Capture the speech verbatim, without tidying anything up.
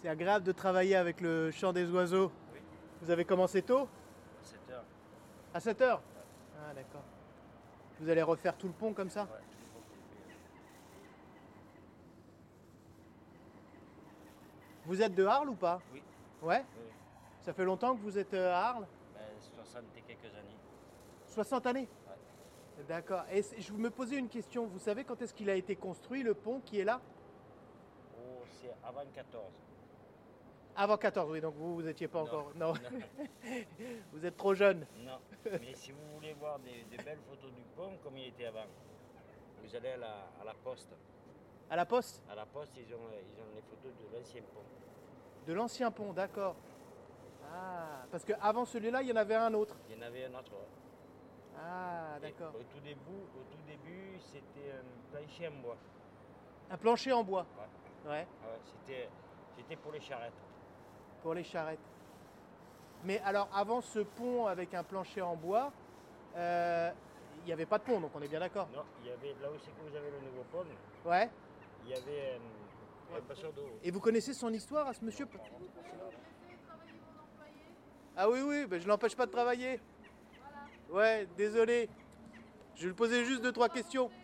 C'est agréable de travailler avec le chant des oiseaux. Oui. Vous avez commencé tôt? sept heures. À sept heures? Ah d'accord. Vous allez refaire tout le pont comme ça? Ouais. Vous êtes de Arles ou pas? Oui. Ouais? Oui. Ça fait longtemps que vous êtes à Arles? Ben, soixante et quelques années. soixante années? Ouais. D'accord. Et je me posais une question. Vous savez quand est-ce qu'il a été construit, le pont qui est là? Oh, c'est avant quatorze. Avant quatorze, oui, donc vous, vous n'étiez pas Non. encore... Non, Non. vous êtes trop jeune. Non. Mais si vous voulez voir des, des belles photos du pont, comme il était avant, vous allez à la, à la poste. À la poste? À la poste, ils ont, ils ont les photos de l'ancien pont. De l'ancien pont, d'accord. Ah, parce qu'avant celui-là, il y en avait un autre. Il y en avait un autre. Ouais. Ah, Et d'accord. Au tout début, au tout début, c'était un plancher en bois. Un plancher en bois? Ouais. Ouais, Ouais, c'était, c'était pour les charrettes. pour les charrettes. Mais alors, avant ce pont avec un plancher en bois, euh, il n'y avait pas de pont, donc on est bien d'accord? Non, il y avait, là où c'est que vous avez le nouveau pont, Ouais. il y avait euh, un passeur d'eau. Et vous connaissez son histoire à ce monsieur? Ah oui, oui, ben je l'empêche pas de travailler. Ouais, désolé. Je lui posais juste deux, trois questions.